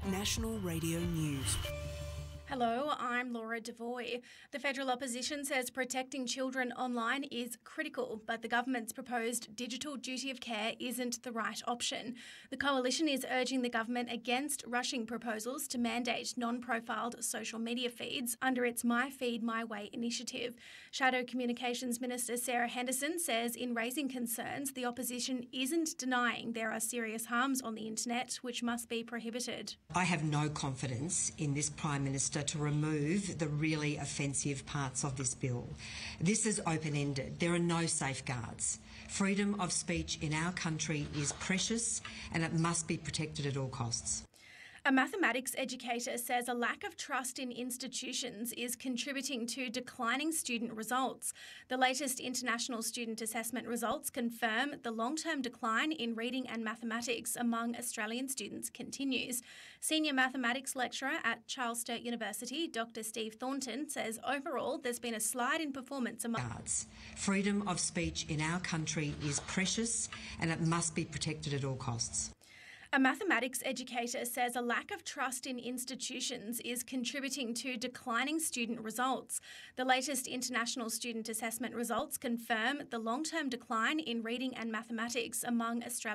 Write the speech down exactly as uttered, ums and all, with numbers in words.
National Radio News. Hello, I'm Laura Devoy. The federal opposition says protecting children online is critical, but the government's proposed digital duty of care isn't the right option. The coalition is urging the government against rushing proposals to mandate non-profiled social media feeds under its My Feed My Way initiative. Shadow Communications Minister Sarah Henderson says in raising concerns, the opposition isn't denying there are serious harms on the internet which must be prohibited. I have no confidence in this Prime Minister to remove the really offensive parts of this bill. This is open-ended. There are no safeguards. Freedom of speech in our country is precious and it must be protected at all costs. A mathematics educator says a lack of trust in institutions is contributing to declining student results. The latest international student assessment results confirm the long-term decline in reading and mathematics among Australian students continues. Senior mathematics lecturer at Charles Sturt University, Doctor Steve Thornton, says overall there's been a slide in performance among... Freedom of speech in our country is precious and it must be protected at all costs. A mathematics educator says a lack of trust in institutions is contributing to declining student results. The latest international student assessment results confirm the long-term decline in reading and mathematics among Australian